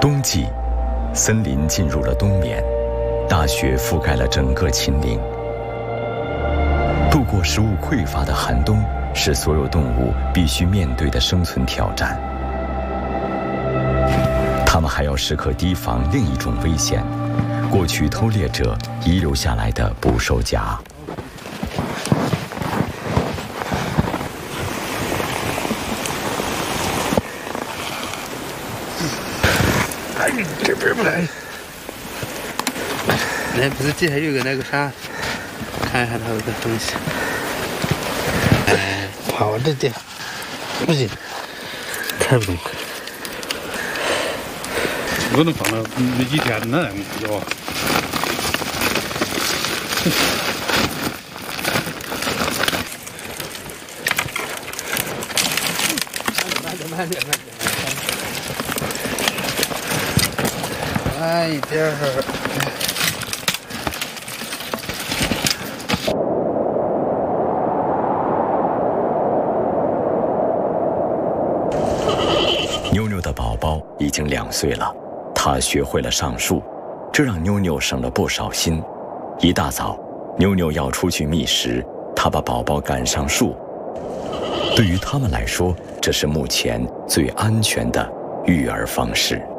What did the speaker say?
冬季，森林进入了冬眠，大雪覆盖了整个秦岭。度过食物匮乏的寒冬，是所有动物必须面对的生存挑战。它们还要时刻提防另一种危险——过去偷猎者遗留下来的捕兽夹。 这边不来。那不是这还有个那个啥，看一下它有个东西。哎，好的的，不行，看不懂。 可能放了没几天呢，不知道。 慢点。慢一点。 妞妞的宝宝已经2岁了，她学会了上树，这让妞妞省了不少心。一大早，妞妞要出去觅食，她把宝宝赶上树。对于他们来说，这是目前最安全的育儿方式。